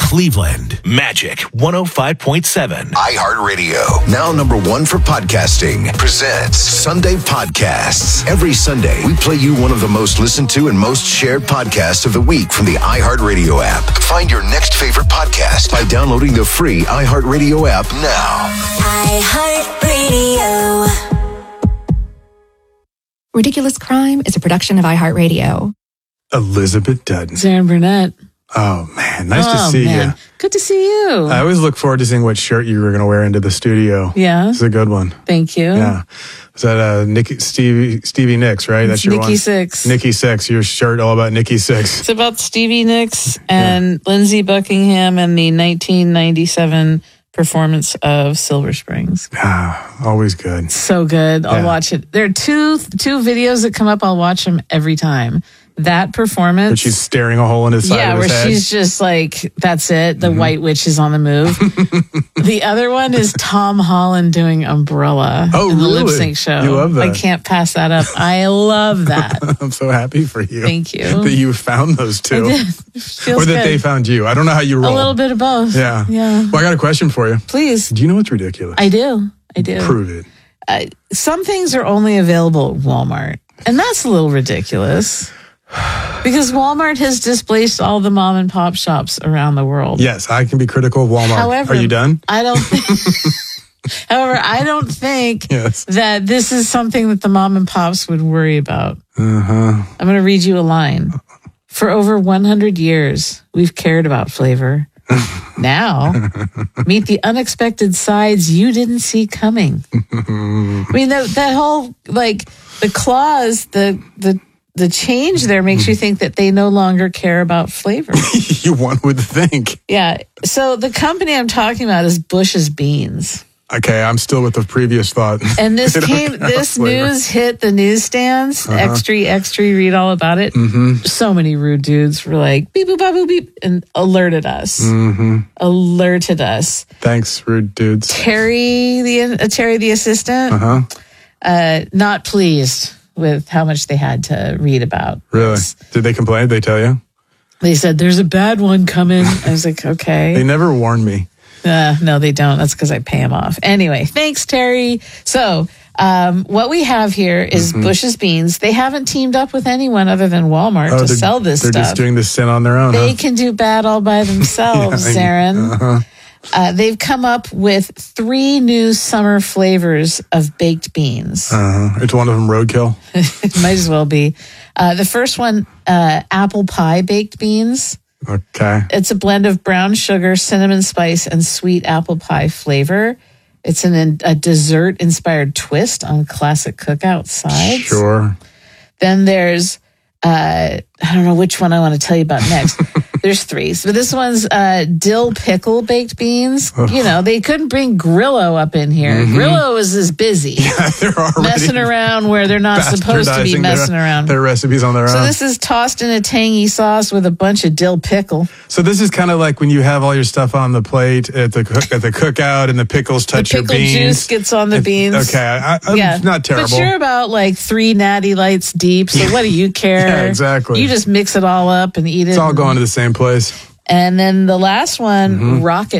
Cleveland. Magic 105.7. iHeartRadio. Now number one for podcasting. Presents Sunday Podcasts. Every Sunday, we play you one of the most listened to and most shared podcasts of the week from the iHeartRadio app. Find your next favorite podcast by downloading the free iHeartRadio app now. iHeartRadio. Ridiculous Crime is a production of iHeartRadio. Elizabeth Dutton. Darren Burnett. Oh, man. Nice to see you. Good to see you. I always look forward to seeing what shirt you were going to wear into the studio. Yeah. It's a good one. Thank you. Yeah. Is that Stevie Nicks, right? That's your Nikki one? Sixx. Nikki Sixx. Your shirt all about Nikki Sixx. It's about Stevie Nicks and Lindsey Buckingham and the 1997 performance of Silver Springs. Always good. So good. I'll watch it. There are two videos that come up. I'll watch them every time. That performance. Where she's staring a hole in his side of his head. She's just like, that's it. The White Witch is on the move. The other one is Tom Holland doing Umbrella in the lip sync show. You love that. I can't pass that up. I love that. I'm so happy for you. Thank you. That you found those two. I did. It feels or that good. they found you. I don't know how you roll. A little bit of both. Yeah. Yeah. Well, I got a question for you. Please. Do you know what's ridiculous? I do. Prove it. Some things are only available at Walmart, and that's a little ridiculous. Because Walmart has displaced all the mom and pop shops around the world. Yes, I can be critical of Walmart. However, are you done? I don't However, I don't think that this is something that the mom and pops would worry about. I'm going to read you a line. For over 100 years, we've cared about flavor. Now, meet the unexpected sides you didn't see coming. I mean, that whole, like, the clause, the change there makes you think that they no longer care about flavor. One would think. Yeah. So the company I'm talking about is Bush's Beans. Okay, I'm still with the previous thought. And this news hit the newsstands. Extra, read all about it. So many rude dudes were like, beep, boop, ba, boop, beep, and alerted us. Alerted us. Thanks, rude dudes. Terry, the assistant, not pleased with how much they had to read about. Really? this. Did they complain? Did they tell you? They said, there's a bad one coming. I was like, okay. They never warned me. No, they don't. That's because I pay them off. Anyway, thanks, Terry. So what we have here is Bush's Beans. They haven't teamed up with anyone other than Walmart to sell this stuff. They're just doing this sin on their own. They can do bad all by themselves, Zarin. They've come up with 3 new summer flavors of baked beans. It's one of them roadkill. It might as well be. The first one, apple pie baked beans. Okay. It's a blend of brown sugar, cinnamon spice, and sweet apple pie flavor. It's a dessert-inspired twist on classic cookout sides. Sure. Then there's, I don't know which one I want to tell you about next. There's 3. So this one's dill pickle baked beans. You know, they couldn't bring Grillo up in here. Grillo is busy. Yeah, they're already messing around where they're not supposed to be messing around. Their recipes on their own. So this is tossed in a tangy sauce with a bunch of dill pickle. So this is kind of like when you have all your stuff on the plate at the cookout and the pickles touch your beans. The pickle juice gets on the beans. Okay, I'm not terrible. But you're about like 3 Natty Lights deep, so what do you care? Yeah, exactly. You just mix it all up and eat it. It's all going to the same place. And then the last one, Rocket